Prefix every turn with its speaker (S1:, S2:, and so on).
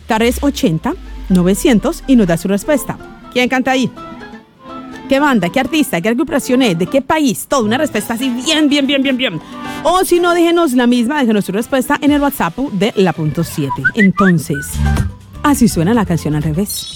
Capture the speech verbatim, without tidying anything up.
S1: tres ochenta, novecientos y nos da su respuesta. ¿Quién canta ahí? ¿Qué banda? ¿Qué artista? ¿Qué agrupación es? ¿De qué país? Todo, una respuesta así bien, bien, bien, bien, bien. O si no, déjenos la misma, déjenos su respuesta en el WhatsApp de La Punto siete. Entonces, así suena la canción al revés.